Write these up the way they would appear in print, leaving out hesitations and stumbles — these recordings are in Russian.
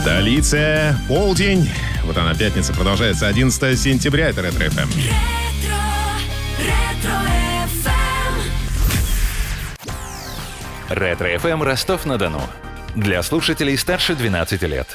Столица, полдень. Вот она, пятница, продолжается 11 сентября. Это Ретро ФМ. Ретро ФМ Ростов-на-Дону. Для слушателей старше 12 лет.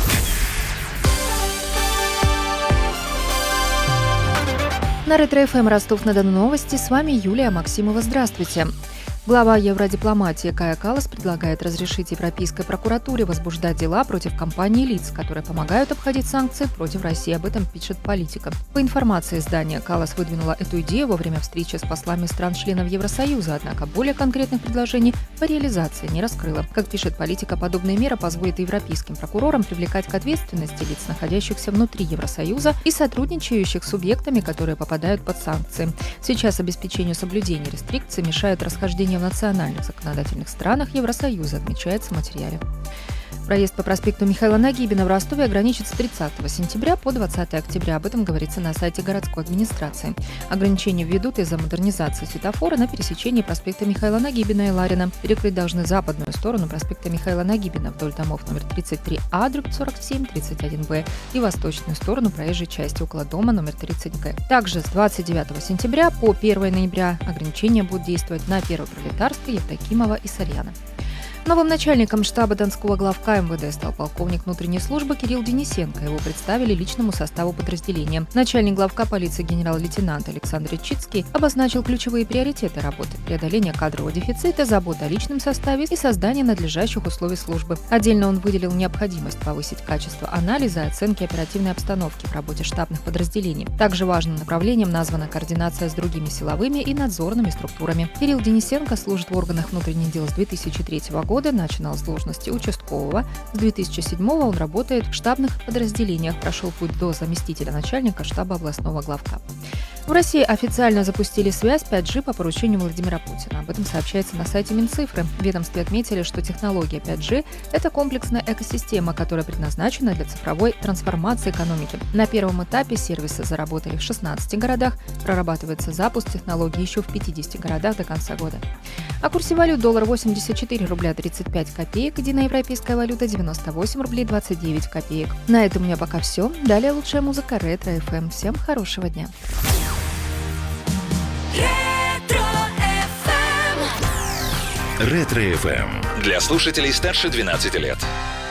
На Ретро-ФМ Ростов-на-Дону новости. С вами Юлия Максимова. Здравствуйте. Глава Евродипломатии Кая Каллас предлагает разрешить Европейской прокуратуре возбуждать дела против компаний и лиц, которые помогают обходить санкции против России. Об этом пишет «Политика». По информации издания, Каллас выдвинула эту идею во время встречи с послами стран-членов Евросоюза, однако более конкретных предложений по реализации не раскрыла. Как пишет «Политика», подобная мера позволит европейским прокурорам привлекать к ответственности лиц, находящихся внутри Евросоюза и сотрудничающих с субъектами, которые попадают под санкции. Сейчас обеспечению соблюдения рестрикций мешают расхождения в национальных законодательных странах Евросоюза, отмечается в материале. Проезд по проспекту Михаила Нагибина в Ростове ограничится с 30 сентября по 20 октября. Об этом говорится на сайте городской администрации. Ограничения введут из-за модернизации светофора на пересечении проспекта Михаила Нагибина и Ларина. Перекрыть должны западную сторону проспекта Михаила Нагибина вдоль домов номер 33А, дробь 47, 31Б и восточную сторону проезжей части около дома номер 30Г. Также с 29 сентября по 1 ноября ограничения будут действовать на 1 Пролетарской, Евдокимова и Сарьяна. Новым начальником штаба Донского главка МВД стал полковник внутренней службы Кирилл Денисенко. Его представили личному составу подразделения. Начальник главка полиции генерал-лейтенант Александр Речицкий обозначил ключевые приоритеты работы: преодоление кадрового дефицита, забота о личном составе и создание надлежащих условий службы. Отдельно он выделил необходимость повысить качество анализа и оценки оперативной обстановки в работе штабных подразделений. Также важным направлением названа координация с другими силовыми и надзорными структурами. Кирилл Денисенко служит в органах внутренних дел с 2003 года, начинал с должности участкового. С 2007 он работает в штабных подразделениях, прошел путь до заместителя начальника штаба областного главка. В России официально запустили связь 5G по поручению Владимира Путина. Об этом сообщается на сайте Минцифры. В ведомстве отметили, что технология 5G – это комплексная экосистема, которая предназначена для цифровой трансформации экономики. На первом этапе сервисы заработали в 16 городах, прорабатывается запуск технологий еще в 50 городах до конца года. О курсе валют: доллар 84 рубля 35 копеек, единоевропейская валюта 98 рублей 29 копеек. На этом у меня пока все. Далее лучшая музыка Ретро ФМ. Всем хорошего дня. Ретро ФМ. Для слушателей старше 12 лет.